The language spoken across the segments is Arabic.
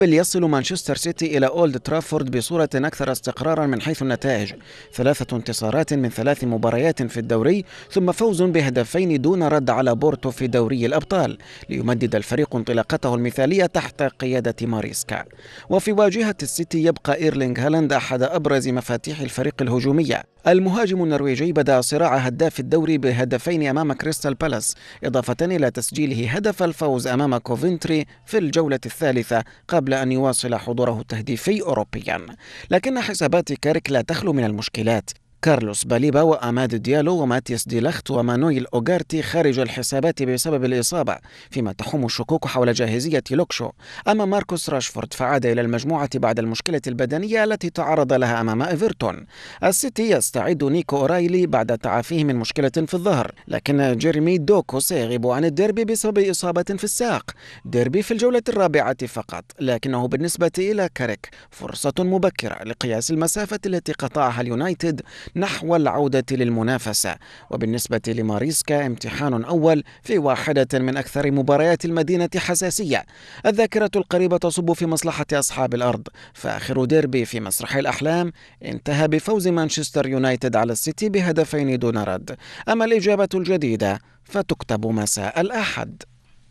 يصل مانشستر سيتي إلى أولد ترافورد بصورة أكثر استقرارا من حيث النتائج، 3 انتصارات من 3 مباريات في الدوري، ثم فوز بهدفين دون رد على بورتو في دوري الأبطال، ليمدد الفريق انطلاقته المثالية تحت قيادة ماريسكا. وفي واجهة السيتي يبقى إيرلينغ هالاند أحد أبرز مفاتيح الفريق الهجومية. المهاجم النرويجي بدأ صراع هداف الدوري بهدفين أمام كريستال بالاس، إضافة إلى تسجيله هدف الفوز أمام كوفنتري في الجولة الثالثة قبل أن يواصل حضوره التهديفي أوروبيا. لكن حسابات كاريك لا تخلو من المشكلات. كارلوس باليبا وأماد ديالو وماتياس ديلخت ومانويل أوغارتي خارج الحسابات بسبب الإصابة، فيما تحوم الشكوك حول جاهزية لوكشو. أما ماركوس راشفورد فعاد إلى المجموعة بعد المشكلة البدنية التي تعرض لها أمام إيفرتون. السيتي يستعد نيكو أورايلي بعد تعافيه من مشكلة في الظهر، لكن جيرمي دوكو سيغيب عن الديربي بسبب إصابة في الساق. ديربي في الجولة الرابعة فقط، لكنه بالنسبة إلى كاريك فرصة مبكرة لقياس المسافة التي قطعها اليونايتد نحو العودة للمنافسة. وبالنسبة لماريسكا امتحان أول في واحدة من أكثر مباريات المدينة حساسية. الذاكرة القريبة تصب في مصلحة أصحاب الأرض، فآخر ديربي في مسرح الأحلام انتهى بفوز مانشستر يونايتد على السيتي بهدفين دون رد. أما الإجابة الجديدة فتكتب مساء الأحد.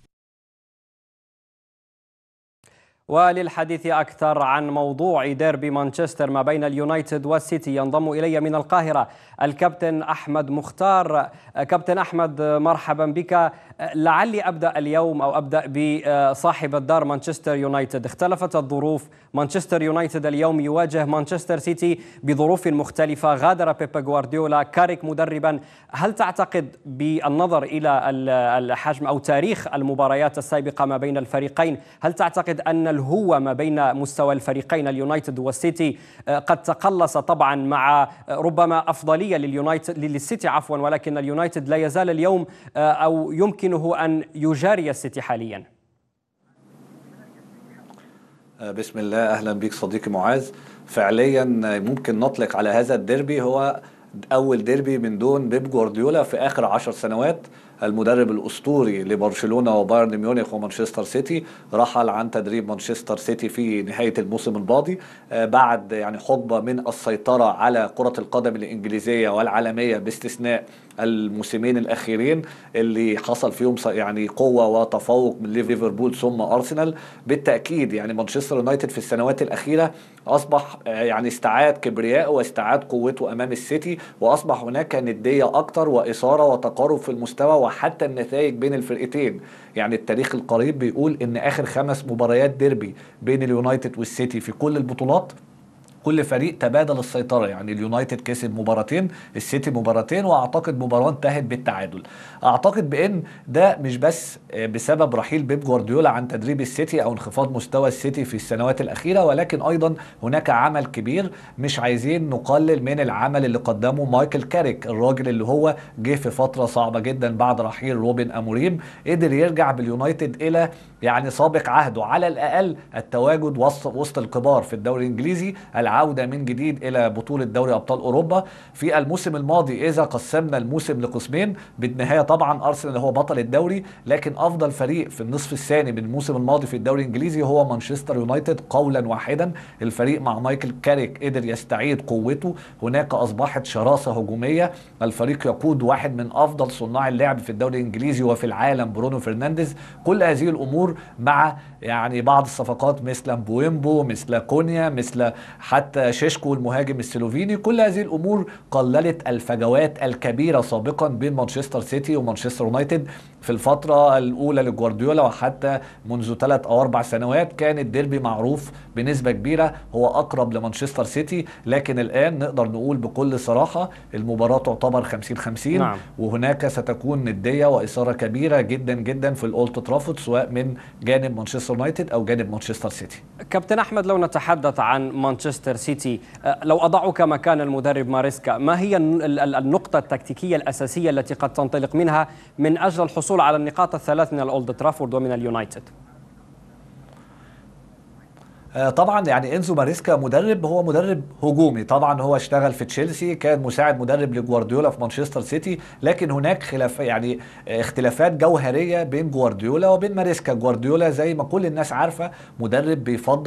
وللحديث أكثر عن موضوع ديربي مانشستر ما بين اليونايتد والسيتي ينضم إلي من القاهرة الكابتن أحمد مختار. كابتن أحمد، مرحبا بك. لعلي أبدأ اليوم أو أبدأ بصاحب الدار مانشستر يونايتد. اختلفت الظروف، مانشستر يونايتد اليوم يواجه مانشستر سيتي بظروف مختلفة. غادر بيب جوارديولا، كاريك مدربا. هل تعتقد بالنظر إلى الحجم أو تاريخ المباريات السابقة ما بين الفريقين، هل تعتقد أن الهوة ما بين مستوى الفريقين اليونايتد والسيتي قد تقلص طبعا مع ربما أفضلية للسيتي ولكن اليونايتد لا يزال اليوم أو يمكنه أن يجاري السيتي حاليا؟ بسم الله، أهلا بك صديقي معاذ. فعليا ممكن نطلق على هذا الديربي هو أول ديربي من دون بيب جوارديولا في آخر 10 سنوات. المدرب الأسطوري لبرشلونة وبايرن ميونخ ومانشستر سيتي رحل عن تدريب مانشستر سيتي في نهاية الموسم الماضي بعد حقبة من السيطرة على كرة القدم الإنجليزية والعالمية، باستثناء الموسمين الأخيرين اللي حصل فيهم قوة وتفوق من ليفربول ثم أرسنال. بالتأكيد مانشستر يونايتد في السنوات الأخيرة أصبح استعاد كبرياءه واستعاد قوته أمام السيتي، وأصبح هناك ندية أكتر وإثارة وتقارب في المستوى وحتى النتائج بين الفرقتين. التاريخ القريب بيقول إن آخر 5 مباريات ديربي بين اليونايتد والسيتي في كل البطولات كل فريق تبادل السيطرة. اليونايتد كسب مباراتين، السيتي مباراتين، واعتقد مباراة انتهت بالتعادل. اعتقد بان ده مش بس بسبب رحيل بيب جوارديولا عن تدريب السيتي او انخفاض مستوى السيتي في السنوات الاخيرة، ولكن ايضا هناك عمل كبير مش عايزين نقلل من العمل اللي قدمه مايكل كاريك، الراجل اللي هو جه في فترة صعبة جدا بعد رحيل روبن اموريم، قدر يرجع باليونايتد الى سابق عهده، على الاقل التواجد وسط الكبار في الدوري الانجليزي، العودة من جديد إلى بطولة دوري أبطال أوروبا. في الموسم الماضي إذا قسمنا الموسم لقسمين، بالنهاية طبعا أرسنال هو بطل الدوري، لكن أفضل فريق في النصف الثاني من الموسم الماضي في الدوري الإنجليزي هو مانشستر يونايتد قولا واحدا. الفريق مع مايكل كاريك قدر يستعيد قوته، هناك أصبحت شراسة هجومية، الفريق يقود واحد من أفضل صناع اللعب في الدوري الإنجليزي وفي العالم برونو فرنانديز. كل هذه الأمور مع بعض الصفقات مثل مبويمبو، مثل كونيا، مثل حتى شيشكو المهاجم السلوفيني، كل هذه الامور قللت الفجوات الكبيره سابقا بين مانشستر سيتي ومانشستر يونايتد. في الفتره الاولى لجوارديولا وحتى منذ 3 أو 4 سنوات كان الديربي معروف بنسبه كبيره هو اقرب لمانشستر سيتي، لكن الان نقدر نقول بكل صراحه المباراه تعتبر 50-50. نعم. وهناك ستكون نديه واثاره كبيره جدا جدا في الاولد ترافورد سواء من جانب مانشستر يونايتد او جانب مانشستر سيتي. كابتن احمد، لو نتحدث عن مانشستر سيتي، لو أضعك مكان المدرب ماريسكا، ما هي النقطة التكتيكية الأساسية التي قد تنطلق منها من أجل الحصول على النقاط الثلاث من الأولد ترافورد ومن اليونايتد؟ طبعا انزو ماريسكا هو مدرب هجومي. طبعا هو اشتغل في تشيلسي، كان مساعد مدرب لجوارديولا في مانشستر سيتي، لكن هناك اختلافات جوهريه بين جوارديولا وبين ماريسكا. جوارديولا زي ما كل الناس عارفه مدرب بيفضل